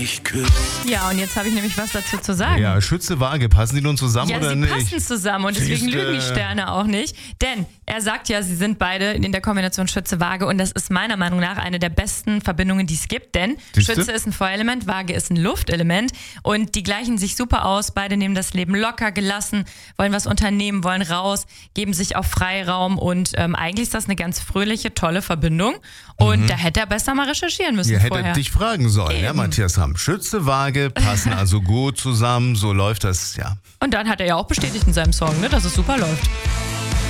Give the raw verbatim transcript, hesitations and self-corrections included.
mich küsst. Ja, und jetzt habe ich nämlich was dazu zu sagen. Ja, Schütze, Waage, passen die nun zusammen Ja, oder sie nicht? passen zusammen und deswegen Siehste. lügen die Sterne auch nicht. Denn er sagt ja, sie sind beide in der Kombination Schütze-Waage und das ist meiner Meinung nach eine der besten Verbindungen, die es gibt. Denn Siehste? Schütze ist ein Feuerelement, Waage ist ein Luftelement und die gleichen sich super aus. Beide nehmen das Leben locker, gelassen, wollen was unternehmen, wollen raus, geben sich auch Freiraum und ähm, eigentlich ist das eine ganz fröhliche, tolle Verbindung. Und mhm. da hätte er besser mal recherchieren müssen Ja, hätte vorher. er dich fragen sollen, ja, Eben. Matthias Hamm. Schütze, Waage passen also gut zusammen, so läuft das, ja. Und dann hat er ja auch bestätigt in seinem Song, ne, dass es super läuft.